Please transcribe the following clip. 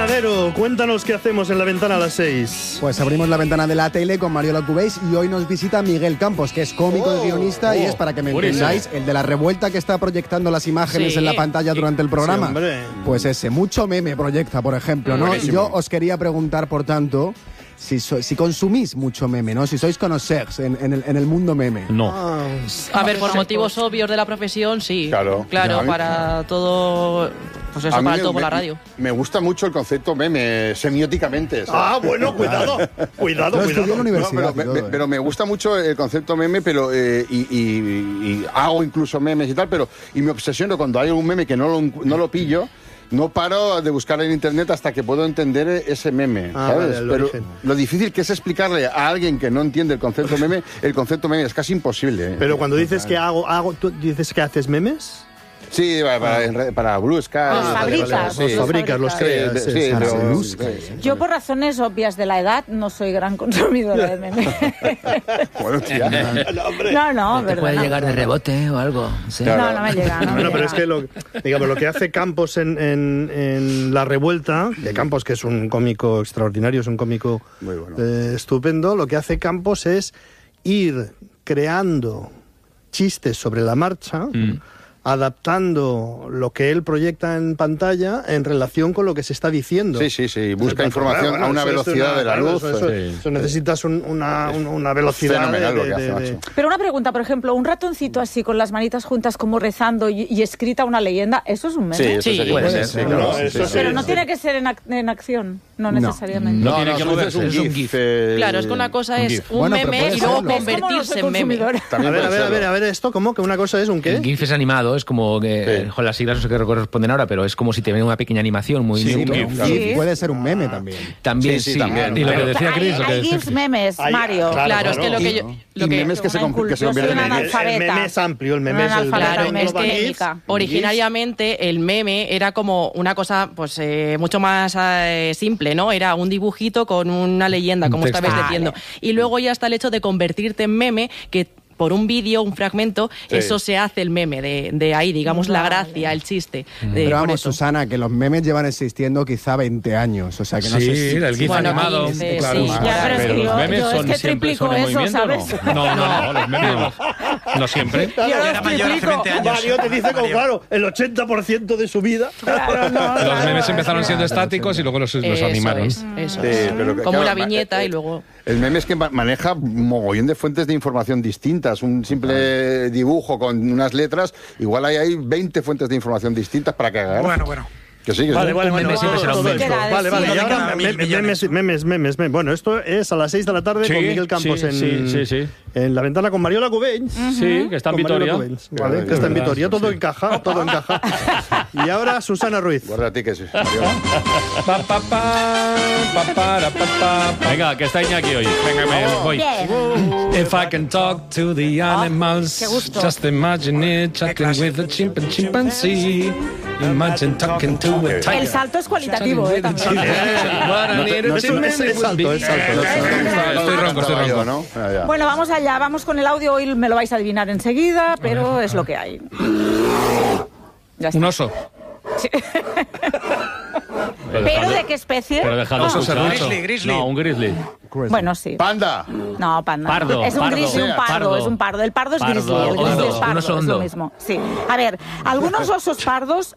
Panadero, cuéntanos qué hacemos en La Ventana a las 6. Pues abrimos la ventana de la tele con Mariola Cubéis y hoy nos visita Miguel Campos, que es cómico y guionista y es, para que me entendáis, el de la revuelta que está proyectando las imágenes en la pantalla durante el programa. Sí, pues ese, mucho meme proyecta, por ejemplo, ¿no? Buenísimo. Yo os quería preguntar, por tanto, si consumís mucho meme, ¿no? Si sois conocers en el mundo meme. No. A ver, por motivos obvios de la profesión, sí. Claro. Para todo... Pues eso, para todo por la radio. Me gusta mucho el concepto meme, semióticamente. ¿sabes? Bueno, cuidado. Lo estudié en la universidad. Pero me gusta mucho el concepto meme, pero y hago incluso memes y tal, y me obsesiono cuando hay un meme que no lo pillo. No paro de buscar en internet hasta que puedo entender ese meme, ¿sabes? Vale, pero lo difícil que es explicarle a alguien que no entiende el concepto meme es casi imposible. Pero cuando dices que ¿tú dices que haces memes? Sí, para Blue Sky. Fabricas. Sí. Fabricas, los creas. Sí, Yo, por razones obvias de la edad, no soy gran consumidora de memes. Bueno, tía. No, ¿Te puede llegar de rebote o algo? ¿Sí? No me llega. Pero es que lo que hace Campos en La Revuelta, de Campos, que es un cómico extraordinario, es un cómico muy bueno, estupendo, lo que hace Campos es ir creando chistes sobre la marcha, adaptando lo que él proyecta en pantalla en relación con lo que se está diciendo. Sí. Busca información a una velocidad de la luz. Eso necesitas una velocidad fenomenal lo que hace, macho. Pero una pregunta, por ejemplo, un ratoncito así con las manitas juntas como rezando y escrita una leyenda, ¿eso es un meme? Sí, puede ser. Pero no tiene que ser en acción, no necesariamente. No tiene que moverse, es un GIF. Claro, es que una cosa es un meme y luego convertirse en meme. A ver, esto, ¿cómo? Que una cosa es un ¿qué? El GIF es animado, es como que las siglas no sé qué corresponden ahora, pero es como si te ven una pequeña animación, muy Sí, puede ser un meme también. También, Sí, sí. también. Y lo que decía Chris, Hay GIFs memes, Mario. Claro, es que lo que yo... Y memes que se convierten en El meme es amplio, el meme es el... Claro, es que técnica. originariamente el meme era como una cosa pues mucho más simple, ¿no? Era un dibujito con una leyenda, como estabais diciendo. Y luego ya está el hecho de convertirte en meme, que por un vídeo, un fragmento, eso se hace el meme, de ahí, digamos, la gracia, el chiste. Pero vamos, Susana, que los memes llevan existiendo quizá 20 años, o sea que no sé si... el GIF animado. Claro, pero los memes yo son es que siempre triplico son en eso, movimiento, ¿sabes? No, los memes no siempre. Yo los triplico. Mario te dice como, claro, el 80% de su vida. Los memes empezaron siendo estáticos y luego los animaron. Eso es. Como una viñeta y luego... El meme es que maneja un mogollón de fuentes de información distintas. Un simple dibujo con unas letras, igual hay 20 fuentes de información distintas para que haga. Bueno. Que sí, que Vale, sí. bueno, siempre será un meme. Vale, y ahora memes. Bueno, esto es a las 6 de la tarde con Miguel Campos en La Ventana con Mariola Cubéis. Sí, que está en Vitoria. Vale, que está en Vitoria. Todo encaja. Y ahora Susana Ruiz. Guárdate que sí. Venga, que está Iñaki hoy. Venga, voy. If I can talk to the animals, qué gusto. just imagine it, chatting with a chimpanzee. Imagine talking to a tiger. El salto es cualitativo, también. Es salto. Estoy ronco. ¿no? Bueno, vamos allá, vamos con el audio. Hoy me lo vais a adivinar enseguida, pero es lo que hay. Ya está. Un oso. Sí. ¿Pero de qué especie? Pero déjalo ser mucho. Grizzly. No, un grizzly. Bueno, sí. ¡Panda! No, panda. Pardo, es un pardo. grizzly, un pardo, Pardo. es un pardo. El pardo es Pardo, grizzly, el grizzly hondo, es un pardo, oso es lo hondo. mismo. Sí. A ver, algunos osos pardos